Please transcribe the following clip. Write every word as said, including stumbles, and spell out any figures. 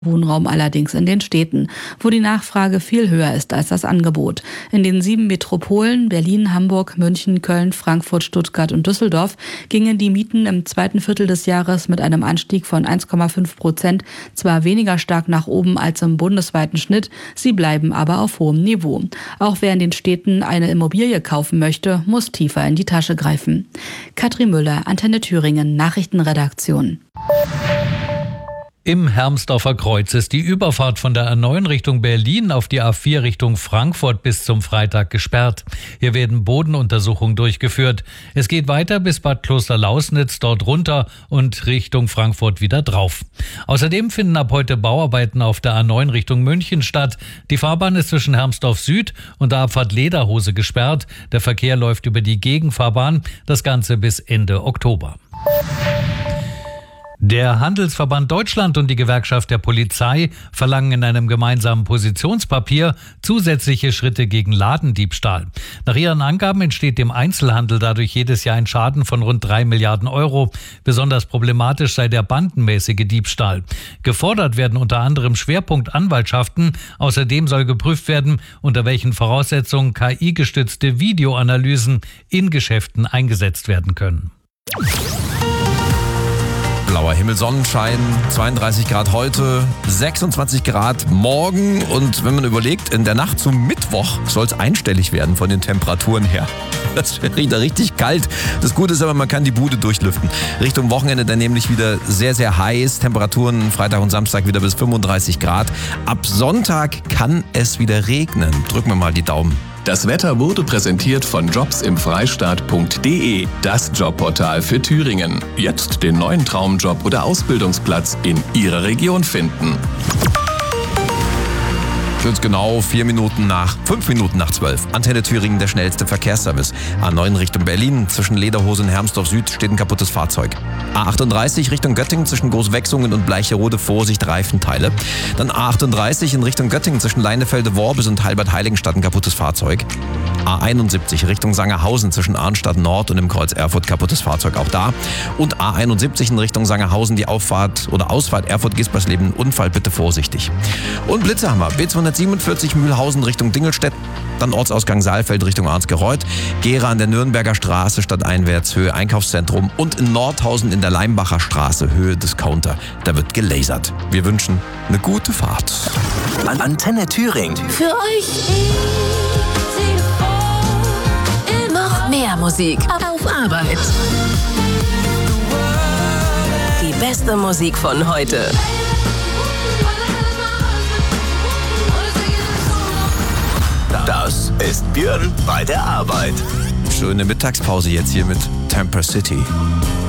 Wohnraum allerdings in den Städten, wo die Nachfrage viel höher ist als das Angebot. In den sieben Metropolen Berlin, Hamburg, München, Köln, Frankfurt, Stuttgart und Düsseldorf gingen die Mieten im zweiten Viertel des Jahres mit einem Anstieg von eins Komma fünf Prozent zwar weniger stark nach oben als im bundesweiten Schnitt, sie bleiben aber auf hohem Niveau. Auch wer in den Städten eine Immobilie kaufen möchte, muss tiefer in die Tasche greifen. Katrin Müller, Antenne Thüringen, Nachrichtenredaktion. Im Hermsdorfer Kreuz ist die Überfahrt von der A neun Richtung Berlin auf die A vier Richtung Frankfurt bis zum Freitag gesperrt. Hier werden Bodenuntersuchungen durchgeführt. Es geht weiter bis Bad Klosterlausnitz, dort runter und Richtung Frankfurt wieder drauf. Außerdem finden ab heute Bauarbeiten auf der A neun Richtung München statt. Die Fahrbahn ist zwischen Hermsdorf Süd und der Abfahrt Lederhose gesperrt. Der Verkehr läuft über die Gegenfahrbahn, das Ganze bis Ende Oktober. Der Handelsverband Deutschland und die Gewerkschaft der Polizei verlangen in einem gemeinsamen Positionspapier zusätzliche Schritte gegen Ladendiebstahl. Nach ihren Angaben entsteht dem Einzelhandel dadurch jedes Jahr ein Schaden von rund drei Milliarden Euro. Besonders problematisch sei der bandenmäßige Diebstahl. Gefordert werden unter anderem Schwerpunktanwaltschaften. Außerdem soll geprüft werden, unter welchen Voraussetzungen K I-gestützte Videoanalysen in Geschäften eingesetzt werden können. Blauer Himmel, Sonnenschein, zweiunddreißig Grad heute, sechsundzwanzig Grad morgen. Und wenn man überlegt, in der Nacht zum Mittwoch soll es einstellig werden von den Temperaturen her. Das wird wieder richtig kalt. Das Gute ist aber, man kann die Bude durchlüften. Richtung Wochenende dann nämlich wieder sehr, sehr heiß. Temperaturen Freitag und Samstag wieder bis fünfunddreißig Grad. Ab Sonntag kann es wieder regnen. Drücken wir mal die Daumen. Das Wetter wurde präsentiert von jobs im freistaat punkt de, das Jobportal für Thüringen. Jetzt den neuen Traumjob oder Ausbildungsplatz in Ihrer Region finden. Ganz genau vier Minuten nach, fünf Minuten nach zwölf. Antenne Thüringen, der schnellste Verkehrsservice. A neun Richtung Berlin, zwischen Lederhose und Hermsdorf Süd steht ein kaputtes Fahrzeug. A achtunddreißig Richtung Göttingen, zwischen Großwechsungen und Bleicherode, Vorsicht, Reifenteile. Dann A achtunddreißig in Richtung Göttingen, zwischen Leinefelde-Worbis und Halbert-Heiligenstadt, ein kaputtes Fahrzeug. A einundsiebzig Richtung Sangerhausen, zwischen Arnstadt Nord und dem Kreuz Erfurt, kaputtes Fahrzeug auch da. Und A einundsiebzig in Richtung Sangerhausen, die Auffahrt oder Ausfahrt Erfurt-Gispersleben, Unfall, bitte vorsichtig. Und Blitze haben wir. B zweihundertsiebenundvierzig Mühlhausen Richtung Dingelstedt, dann Ortsausgang Saalfeld Richtung Arnsgereuth, Gera an der Nürnberger Straße stadteinwärts, Höhe Einkaufszentrum und in Nordhausen in der Leimbacher Straße, Höhe Discounter. Da wird gelasert. Wir wünschen eine gute Fahrt. Antenne Thüringen. Für euch noch mehr Musik auf Arbeit. Die beste Musik von heute. Das ist Björn bei der Arbeit. Schöne Mittagspause jetzt hier mit Temper City.